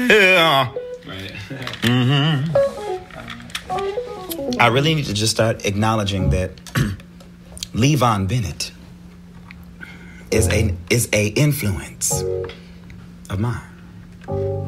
Right. I really need to just start acknowledging that Levon Bennett is a influence of mine.